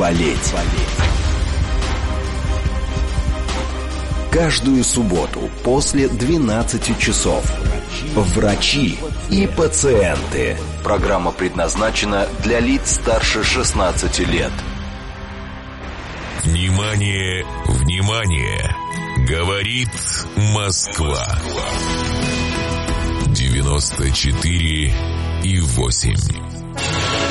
болеть. Каждую субботу после 12 часов. Врачи и пациенты. Программа предназначена для лиц старше 16 лет. Внимание, внимание! Говорит Москва. 94,8.